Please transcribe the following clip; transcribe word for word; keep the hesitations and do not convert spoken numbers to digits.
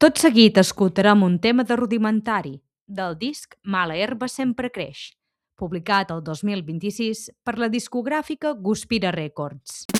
Tot seguit escoltarem un tema de Rudimentari, del disc Mala herba sempre creix, publicat el dos mil vint-i-sis per la discogràfica Guspira Records.